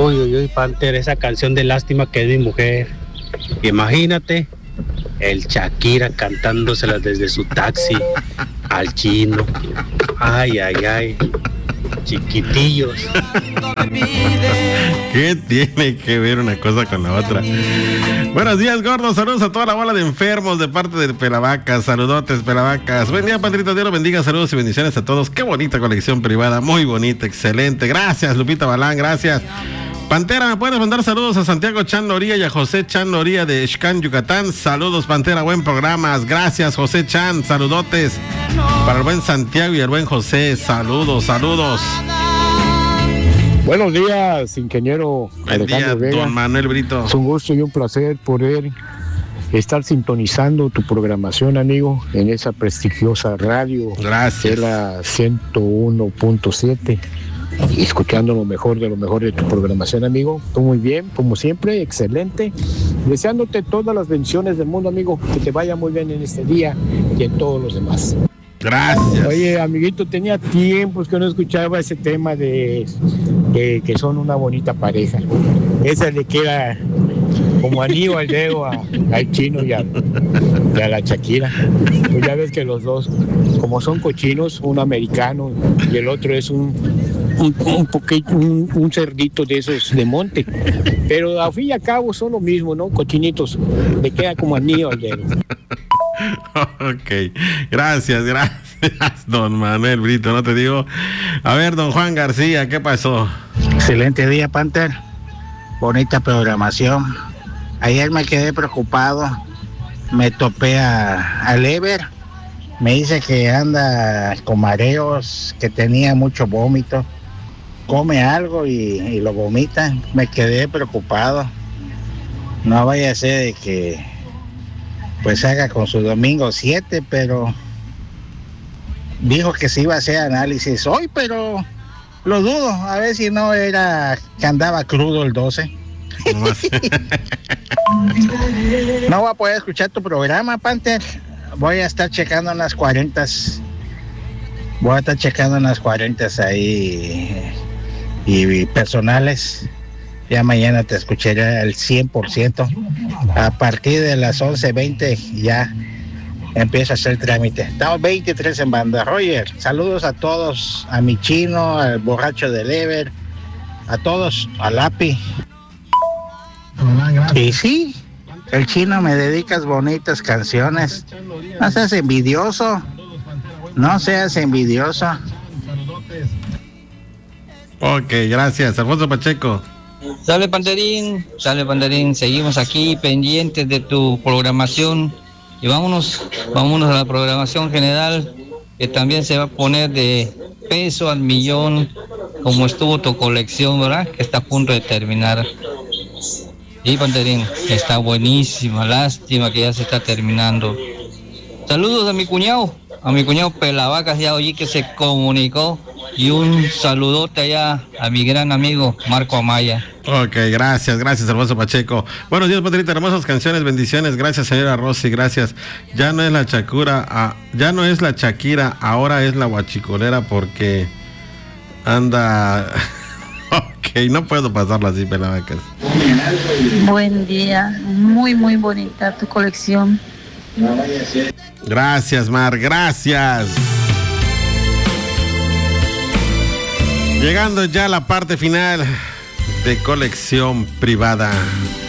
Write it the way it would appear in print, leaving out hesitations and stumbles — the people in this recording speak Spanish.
Uy, Panther, esa canción de Lástima que es mi mujer. Imagínate, el Shakira cantándoselas desde su taxi al chino. Ay, chiquitillos. ¿Qué tiene que ver una cosa con la otra? Buenos días, gordos. Saludos a toda la bola de enfermos de parte de Pelavacas. Saludotes, Pelavacas. Buen día, Padrito. Dios los bendiga. Saludos y bendiciones a todos. Qué bonita colección privada. Muy bonita, excelente. Gracias, Lupita Balán. Gracias. Pantera, ¿me puedes mandar saludos a Santiago Chan Noría y a José Chan Noría de Xcán, Yucatán? Saludos, Pantera, buen programa. Gracias, José Chan. Saludotes para el buen Santiago y el buen José. Saludos. Buenos días, ingeniero Alejandro Vega. Don Manuel Brito. Es un gusto y un placer poder estar sintonizando tu programación, amigo, en esa prestigiosa radio. Gracias. Que es la 101.7. Y escuchando lo mejor de tu programación, amigo. Tú muy bien, como siempre, excelente. Deseándote todas las bendiciones del mundo, amigo. Que te vaya muy bien en este día y en todos los demás. Gracias. Oye, amiguito, tenía tiempos que no escuchaba ese tema de que son una bonita pareja. Esa le queda como anillo al dedo al chino y a la Shakira. Pues ya ves que los dos, como son cochinos, un americano y el otro es un cerdito de esos de monte. Pero al fin y al cabo son lo mismo, ¿no? Cochinitos. Le queda como anillo al dedo. Ok, gracias, don Manuel Brito, no te digo. A ver, don Juan García, ¿qué pasó? Excelente día, Panther. Bonita programación. Ayer me quedé preocupado. Me topé al Ever. Me dice que anda con mareos, que tenía mucho vómito. Come algo y lo vomita. Me quedé preocupado. No vaya a ser de que pues haga con su domingo 7, pero dijo que se iba a hacer análisis hoy, pero lo dudo, a ver si no era que andaba crudo el 12. No voy a poder escuchar tu programa, Panther. Voy a estar checando unas 40. Voy a estar checando unas 40 ahí y personales. Ya mañana te escucharé al 100%. A partir de las 11:20 ya empiezo a hacer trámite. Estamos 23 en banda. Roger, saludos a todos, a mi chino, al borracho del Ever, a todos, al Api. Y sí, el chino me dedicas bonitas canciones. No seas envidioso. Ok, gracias. Alfonso Pacheco. Sale Panterín, seguimos aquí pendientes de tu programación y vámonos a la programación general, que también se va a poner de peso al millón, como estuvo tu colección, ¿verdad? Que está a punto de terminar. Sí, Panterín, está buenísima, lástima que ya se está terminando. Saludos a mi cuñado Pelavacas, ya oí que se comunicó. Y un saludote allá a mi gran amigo Marco Amaya. Ok, gracias, Alfonso Pacheco. Buenos días, Patrita, hermosas canciones, bendiciones. Gracias, señora Rosy, gracias. Ya no es la Shakira, ahora es la guachicolera porque anda... Ok, no puedo pasarla así, Pelavacas. Buen día, muy bonita tu colección. Gracias, Mar, gracias. Llegando ya a la parte final de colección privada.